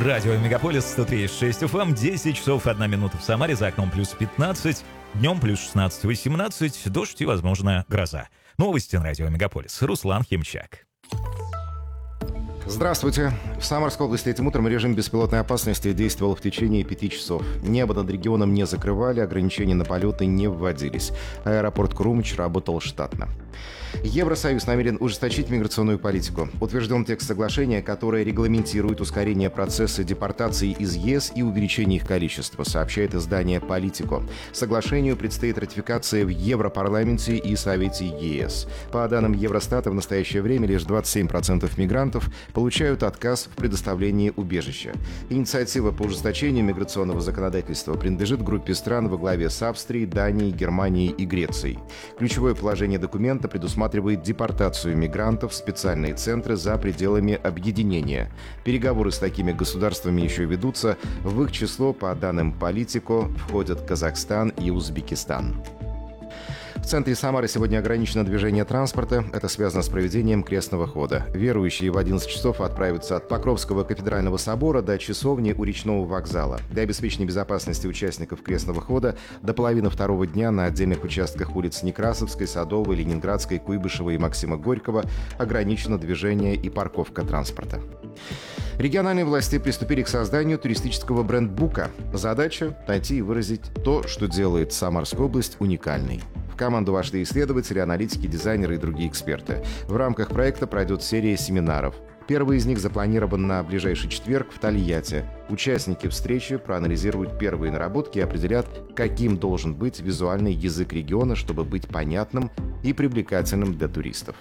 Радио Мегаполис 103.6 FM, 10 часов 1 минута в Самаре, за окном плюс 15, днем плюс 16-18, дождь и, возможно, гроза. Новости на Радио Мегаполис. Руслан Химчак. Здравствуйте. В Самарской области этим утром режим беспилотной опасности действовал в течение 5 часов. Небо над регионом не закрывали, ограничения на полеты не вводились. Аэропорт Крумыч работал штатно. Евросоюз намерен ужесточить миграционную политику. Утвержден текст соглашения, которое регламентирует ускорение процесса депортации из ЕС и увеличение их количества, сообщает издание «Политико». Соглашению предстоит ратификация в Европарламенте и Совете ЕС. По данным Евростата, в настоящее время лишь 27% мигрантов получают отказ в предоставлении убежища. Инициатива по ужесточению миграционного законодательства принадлежит группе стран во главе с Австрией, Данией, Германией и Грецией. Ключевое положение документа предусматривает депортацию мигрантов в специальные центры за пределами объединения. Переговоры с такими государствами еще ведутся. В их число, по данным «Политико», входят Казахстан и Узбекистан. В центре Самары сегодня ограничено движение транспорта. Это связано с проведением крестного хода. Верующие в 11 часов отправятся от Покровского кафедрального собора до часовни у речного вокзала. Для обеспечения безопасности участников крестного хода до половины второго дня на отдельных участках улиц Некрасовской, Садовой, Ленинградской, Куйбышевой и Максима Горького ограничено движение и парковка транспорта. Региональные власти приступили к созданию туристического брендбука. Задача – найти и выразить то, что делает Самарскую область уникальной. В команду вошли исследователи, аналитики, дизайнеры и другие эксперты. В рамках проекта пройдет серия семинаров. Первый из них запланирован на ближайший четверг в Тольятти. Участники встречи проанализируют первые наработки и определят, каким должен быть визуальный язык региона, чтобы быть понятным и привлекательным для туристов.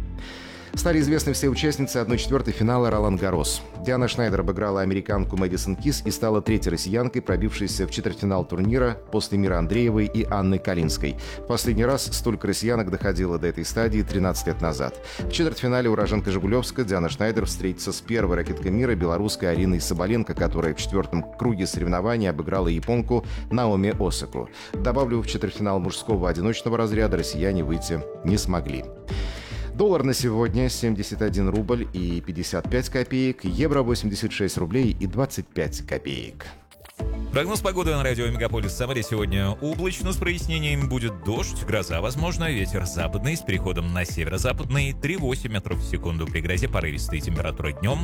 Стали известны все участницы 1/4 финала Ролан-Гаррос. Диана Шнайдер обыграла американку Мэдисон Кис и стала третьей россиянкой, пробившейся в четвертьфинал турнира после Миры Андреевой и Анны Калинской. В последний раз столько россиянок доходило до этой стадии 13 лет назад. В четвертьфинале уроженка Жигулевска Диана Шнайдер встретится с первой ракеткой мира белорусской Ариной Соболенко, которая в 4-м круге соревнований обыграла японку Наоми Осаку. Добавлю, в четвертьфинал мужского одиночного разряда россияне выйти не смогли. Доллар на сегодня 71 рубль и 55 копеек, евро 86 рублей и 25 копеек. Прогноз погоды на радио Мегаполис Самаре сегодня облачно с прояснением. Будет дождь, гроза, возможно, ветер западный с переходом на северо-западный 3-8 метров в секунду. При грозе порывистые температуры днем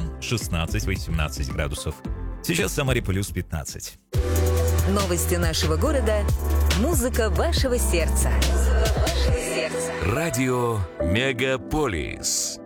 16-18 градусов. Сейчас в Самаре плюс 15. Новости нашего города. Музыка вашего сердца. Радио Мегаполис.